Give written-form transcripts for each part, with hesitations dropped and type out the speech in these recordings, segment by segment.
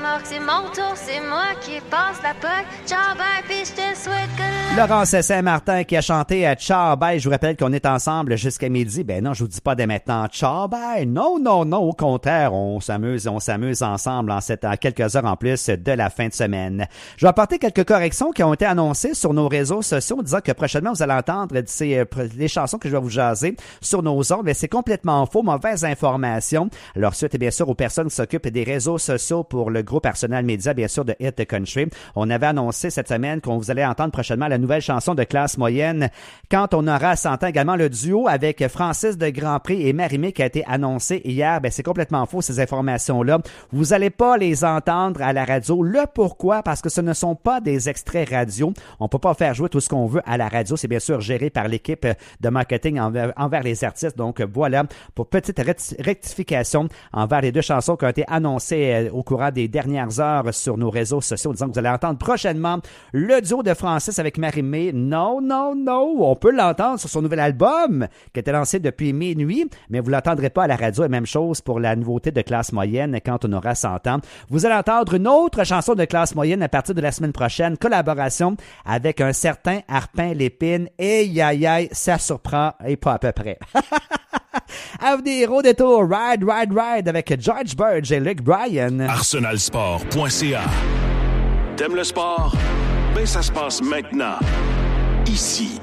remorque, c'est mon tour, c'est moi qui passe la poque. Ciao, bye, pis je te souhaite que Laurence Saint-Martin qui a chanté à Ciao Bye. Je vous rappelle qu'on est ensemble jusqu'à midi. Ben non, je vous dis pas dès maintenant Ciao Bye. Non, non, non. Au contraire, on s'amuse ensemble en quelques heures en plus de la fin de semaine. Je vais apporter quelques corrections qui ont été annoncées sur nos réseaux sociaux, disant que prochainement vous allez entendre les chansons que je vais vous jaser sur nos ondes. Mais c'est complètement faux, mauvaise information. Alors suite, bien sûr, aux personnes qui s'occupent des réseaux sociaux pour le groupe Arsenal Media, bien sûr, de Hit Country. On avait annoncé cette semaine qu'on vous allait entendre prochainement la nouvelle chanson de Classe Moyenne quand on aura 100 ans. Également le duo avec Francis de Grandpré et Marie-Mé qui a été annoncé hier. Ben c'est complètement faux ces informations-là. Vous allez pas les entendre à la radio. Le pourquoi? Parce que ce ne sont pas des extraits radio. On peut pas faire jouer tout ce qu'on veut à la radio. C'est bien sûr géré par l'équipe de marketing envers les artistes. Donc voilà, pour petite rectification envers les deux chansons qui ont été annoncées au courant des dernières heures sur nos réseaux sociaux, disant que vous allez entendre prochainement le duo de Francis avec Marie-Mé. Non, non, non. On peut l'entendre sur son nouvel album qui a été lancé depuis minuit, mais vous l'entendrez pas à la radio. Et même chose pour la nouveauté de Classe Moyenne quand on aura 100 ans. Vous allez entendre une autre chanson de Classe Moyenne à partir de la semaine prochaine. Collaboration avec un certain Arpin Lépine. Et aïe, ça surprend et pas à peu près. À venir au détour, Ride avec George Burge et Luke Bryan. Arsenalsport.ca. T'aimes le sport? Ben ça se passe maintenant. Ici.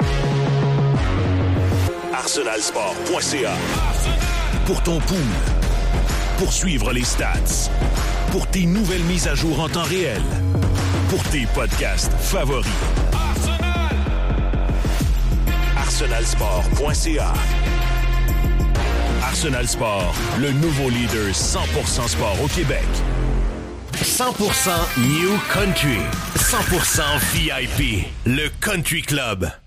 Arsenalsport.ca. Pour ton pool. Pour suivre les stats. Pour tes nouvelles mises à jour en temps réel. Pour tes podcasts favoris. Arsenalsport.ca. Arsenal Sport, le nouveau leader 100% sport au Québec. 100% New Country. 100% VIP. Le Country Club.